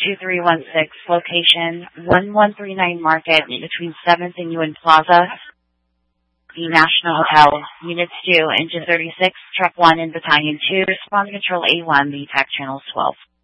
2316, location 1139 Market, between 7th and UN Plaza, the National Hotel, Units 2, Engine 36, Truck 1 and Battalion 2, Response Control A1, the TAC Channel 12.